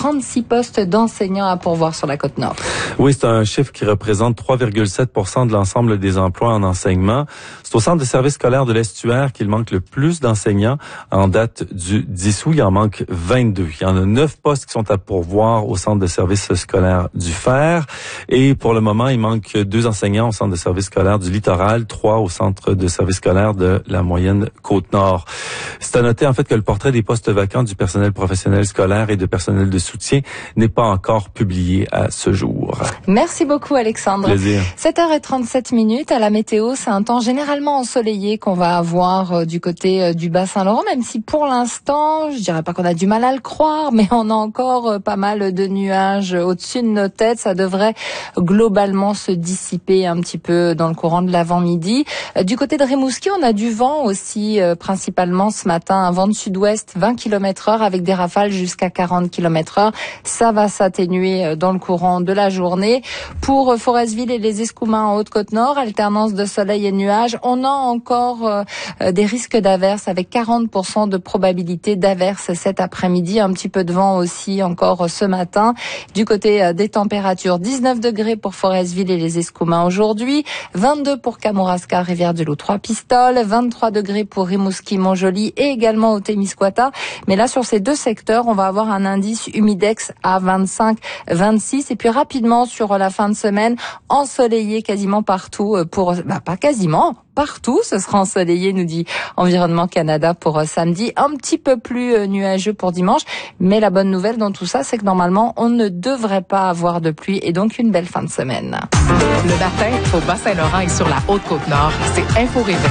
36 postes d'enseignants à pourvoir sur la Côte-Nord. Oui, c'est un chiffre qui représente 3,7% de l'ensemble des emplois en enseignement. C'est au centre de services scolaires de l'Estuaire qu'il manque le plus d'enseignants. En date du 10 août, il en manque 22. Il y en a 9 postes qui sont à pourvoir au centre de services scolaires du Fer. Et pour le moment, il manque 2 enseignants au centre de services scolaires du Littoral, 3 au centre de services scolaires de la moyenne Côte-Nord. C'est à noter en fait que le portrait des postes vacants du personnel professionnel scolaire et de personnel de soutien n'est pas encore publié à ce jour. Merci beaucoup Alexandre. Plaisir. 7h37 à la météo, c'est un temps généralement ensoleillé qu'on va avoir du côté du Bas-Saint-Laurent, même si pour l'instant, je dirais pas qu'on a du mal à le croire, mais on a encore pas mal de nuages au-dessus de nos têtes. Ça devrait globalement se dissiper un petit peu dans le courant de l'avant-midi. Du côté de Rimouski, on a du vent aussi, principalement ce matin, un vent de sud-ouest 20 km/h avec des rafales jusqu'à 40 km/h. Ça va s'atténuer dans le courant de la journée. Pour Forestville et les Escoumins en Haute-Côte-Nord, alternance de soleil et nuages. On a encore des risques d'averses avec 40% de probabilité d'averses cet après-midi. Un petit peu de vent aussi encore ce matin. Du côté des températures, 19 degrés pour Forestville et les Escoumins aujourd'hui, 22 pour Kamouraska, Rivière-du-Loup, 3 Pistoles, 23 degrés pour Rimouski, Montjoly et également au Témiscouata. Mais là, sur ces deux secteurs, on va avoir un indice humidex à 25, 26. Et puis rapidement, sur la fin de semaine, ensoleillé quasiment partout pas quasiment, partout, ce sera ensoleillé, nous dit Environnement Canada pour samedi. Un petit peu plus nuageux pour dimanche. Mais la bonne nouvelle dans tout ça, c'est que normalement, on ne devrait pas avoir de pluie et donc une belle fin de semaine. Le matin, au Bas-Saint-Laurent et sur la Haute-Côte-Nord, c'est Info Réveil.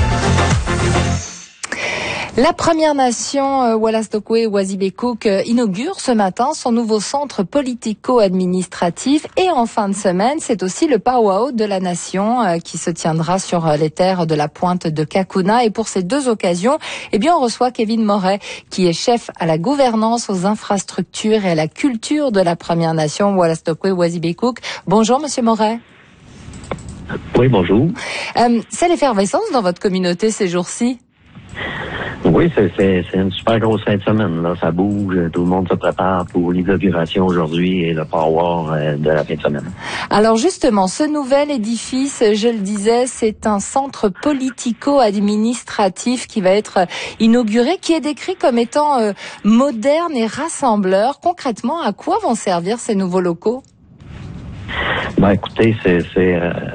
La Première Nation Wolastoqey-Wazibekuk inaugure ce matin son nouveau centre politico-administratif et en fin de semaine, c'est aussi le powwow de la nation qui se tiendra sur les terres de la pointe de Kakuna. Et pour ces deux occasions, on reçoit Kevin Moret qui est chef à la gouvernance, aux infrastructures et à la culture de la Première Nation Wolastoqey-Wazibekuk. Bonjour Monsieur Moret. Oui, bonjour. C'est l'effervescence dans votre communauté ces jours-ci? Oui, c'est une super grosse fin de semaine. Là, ça bouge, tout le monde se prépare pour l'inauguration aujourd'hui et le power de la fin de semaine. Alors justement, ce nouvel édifice, je le disais, c'est un centre politico-administratif qui va être inauguré, qui est décrit comme étant moderne et rassembleur. Concrètement, à quoi vont servir ces nouveaux locaux? Écoutez, c'est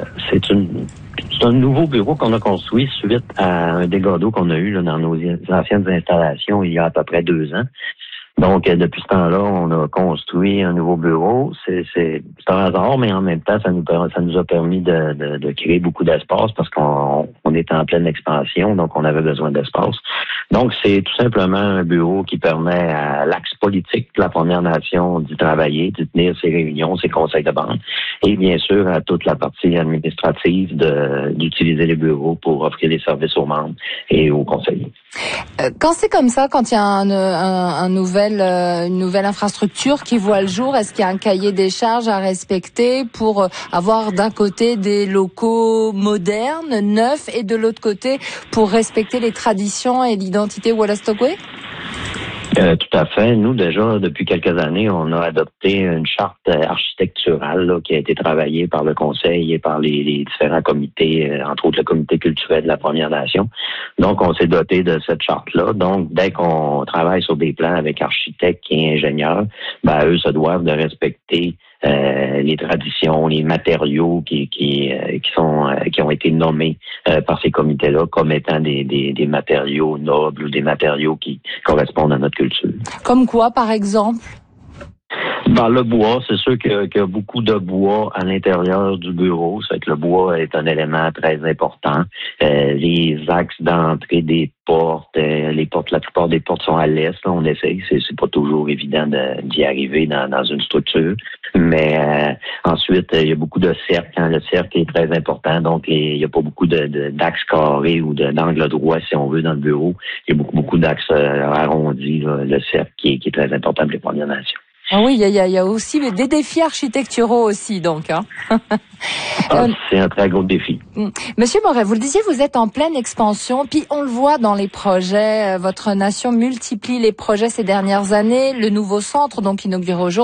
un nouveau bureau qu'on a construit suite à un dégât d'eau qu'on a eu là, dans nos anciennes installations il y a à peu près 2 ans. Donc, depuis ce temps-là, on a construit un nouveau bureau. C'est un hasard, mais en même temps, ça nous a permis de créer beaucoup d'espace parce qu'on est en pleine expansion, donc on avait besoin d'espace. Donc, c'est tout simplement un bureau qui permet à l'axe politique de la Première Nation d'y travailler, d'y tenir ses réunions, ses conseils de bande, et bien sûr à toute la partie administrative d'utiliser les bureaux pour offrir les services aux membres et aux conseillers. Quand c'est comme ça, quand il y a une nouvelle infrastructure qui voit le jour, est-ce qu'il y a un cahier des charges à respecter pour avoir d'un côté des locaux modernes, neufs, et de l'autre côté pour respecter les traditions et l'identité Wolastoqey? Tout à fait. Nous, déjà, depuis quelques années, on a adopté une charte architecturale là, qui a été travaillée par le Conseil et par les différents comités, entre autres le comité culturel de la Première Nation. Donc, on s'est doté de cette charte-là. Donc, dès qu'on travaille sur des plans avec architectes et ingénieurs, eux se doivent de respecter les traditions, les matériaux qui ont été nommés par ces comités-là comme étant des matériaux nobles ou des matériaux qui correspondent à notre culture. Comme quoi, par exemple? Le bois, c'est sûr qu'il y a beaucoup de bois à l'intérieur du bureau. C'est que le bois est un élément très important. Les axes d'entrée des portes, la plupart des portes sont à l'est. Là, on essaye, c'est pas toujours évident d'y arriver dans une structure. Mais ensuite, il y a beaucoup de cercles. Le cercle est très important, donc il n'y a pas beaucoup d'axes carrés ou d'angles droits, si on veut, dans le bureau. Il y a beaucoup d'axes arrondis, là, le cercle qui est très important pour les Premières Nations. Ah oui, il y a aussi des défis architecturaux aussi, donc. Hein. C'est un très gros défi. Monsieur Moret, vous le disiez, vous êtes en pleine expansion, puis on le voit dans les projets. Votre nation multiplie les projets ces dernières années. Le nouveau centre, donc inauguré aujourd'hui,